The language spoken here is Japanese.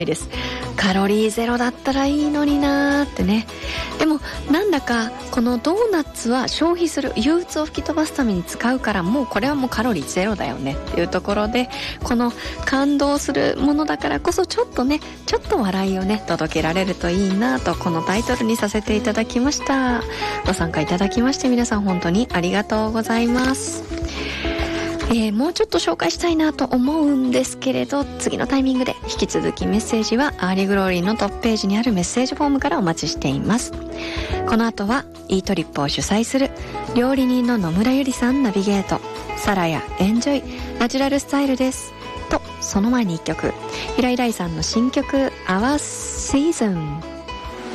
です。カロリーゼロだったらいいのになーってね。でもなんだかこのドーナツは消費する憂鬱を吹き飛ばすために使うから、もうこれはもうカロリーゼロだよねっていうところで、この感動するものだからこそちょっと笑いをね届けられるといいなと、このタイトルにさせていただきました。ご参加いただきまして皆さん本当にありがとうございます。もうちょっと紹介したいなと思うんですけれど、次のタイミングで引き続きメッセージはアーリーグローリーのトップページにあるメッセージフォームからお待ちしています。この後は E トリップを主催する料理人の野村ゆりさんナビゲート、サラヤエンジョイナチュラルスタイルですと、その前に一曲、平井大さんの新曲 Our Season